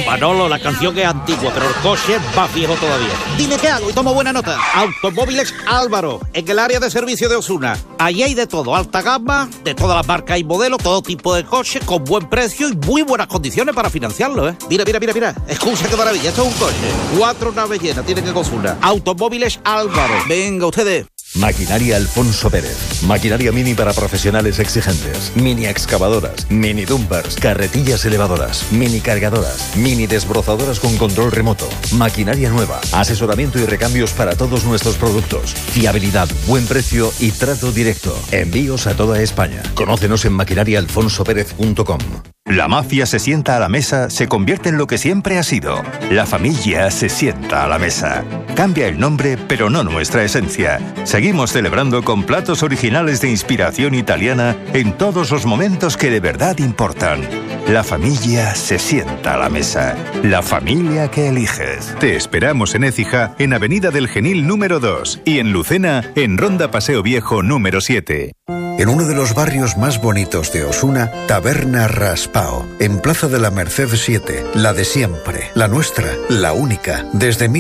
Manolo, la canción es antigua, pero el coche es más viejo todavía. Dime qué hago y tomo buena nota. Automóviles Álvaro, en el área de servicio de Osuna. Allí hay de todo, alta gama, de todas las marcas y modelos, todo tipo de coches, con buen precio y muy buenas condiciones para financiarlo, ¿eh? Mira. Escucha qué maravilla, esto es un coche. 4 naves llenas tienen en Osuna. Automóviles Álvaro. Venga, ustedes. Maquinaria Alfonso Pérez. Maquinaria mini para profesionales exigentes. Mini excavadoras, mini dumpers, carretillas elevadoras, mini cargadoras, mini desbrozadoras con control remoto. Maquinaria nueva, asesoramiento y recambios para todos nuestros productos. Fiabilidad, buen precio y trato directo. Envíos a toda España. Conócenos en maquinariaalfonsopérez.com. La mafia se sienta a la mesa, se convierte en lo que siempre ha sido. La familia se sienta a la mesa. Cambia el nombre, pero no nuestra esencia. Seguimos celebrando con platos originales de inspiración italiana en todos los momentos que de verdad importan. La familia se sienta a la mesa. La familia que eliges. Te esperamos en Écija, en Avenida del Genil número 2 y en Lucena, en Ronda Paseo Viejo número 7. En uno de los barrios más bonitos de Osuna, Taberna Raspao, en Plaza de la Merced 7, la de siempre, la nuestra, la única, desde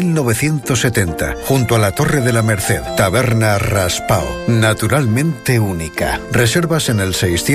1970, junto a la Torre de la Merced. Taberna Raspao, naturalmente única. Reservas en el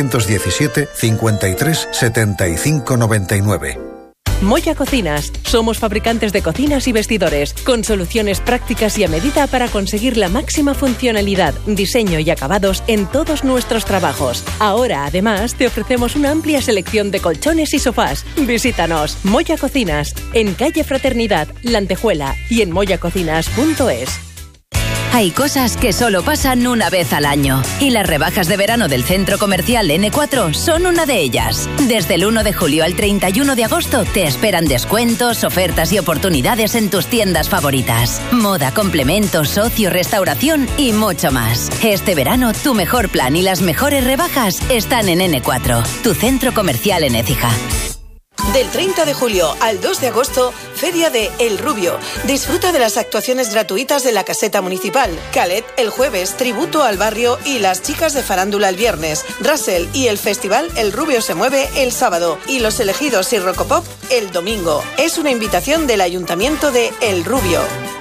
617 53 75 99. Moya Cocinas. Somos fabricantes de cocinas y vestidores, con soluciones prácticas y a medida para conseguir la máxima funcionalidad, diseño y acabados en todos nuestros trabajos. Ahora, además, te ofrecemos una amplia selección de colchones y sofás. Visítanos. Moya Cocinas, en calle Fraternidad, La Antejuela y en moyacocinas.es. Hay cosas que solo pasan una vez al año y las rebajas de verano del Centro Comercial N4 son una de ellas. Desde el 1 de julio al 31 de agosto te esperan descuentos, ofertas y oportunidades en tus tiendas favoritas. Moda, complementos, ocio, restauración y mucho más. Este verano tu mejor plan y las mejores rebajas están en N4, tu Centro Comercial en Écija. Del 30 de julio al 2 de agosto, Feria de El Rubio. Disfruta de las actuaciones gratuitas de la Caseta Municipal. Calet el jueves, tributo al barrio y las chicas de farándula el viernes. Russell y el festival El Rubio se mueve el sábado. Y los elegidos y Rocopop el domingo. Es una invitación del Ayuntamiento de El Rubio.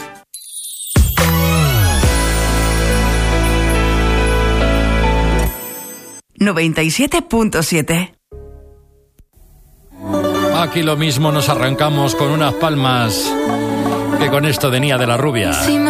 ...97.7. Aquí lo mismo, nos arrancamos con unas palmas que con esto de Nia de la Rubia.